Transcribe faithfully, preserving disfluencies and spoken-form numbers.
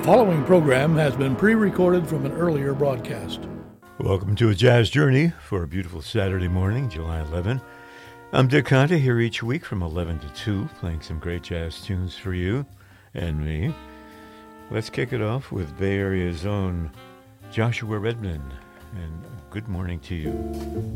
following program has been pre-recorded from an earlier broadcast. Welcome to A Jazz Journey for a beautiful Saturday morning, July eleventh. I'm Dick Conte, here each week from eleven to two, playing some great jazz tunes for you and me. Let's kick it off with Bay Area's own Joshua Redman, and good morning to you.